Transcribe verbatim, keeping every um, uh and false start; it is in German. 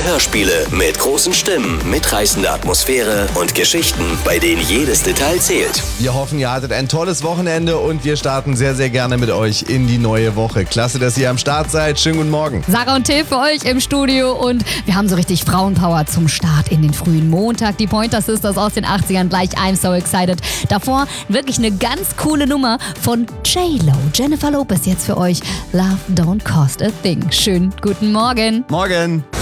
Hörspiele mit großen Stimmen, mitreißender Atmosphäre und Geschichten, bei denen jedes Detail zählt. Wir hoffen, ihr hattet ein tolles Wochenende und wir starten sehr, sehr gerne mit euch in die neue Woche. Klasse, dass ihr am Start seid. Schönen guten Morgen. Sarah und Till für euch im Studio und wir haben so richtig Frauenpower zum Start in den frühen Montag. Die Pointer Sisters aus den achtzigern, gleich I'm So Excited. Davor wirklich eine ganz coole Nummer von J-Lo. Jennifer Lopez jetzt für euch. Love Don't Cost a Thing. Schönen guten Morgen. Morgen.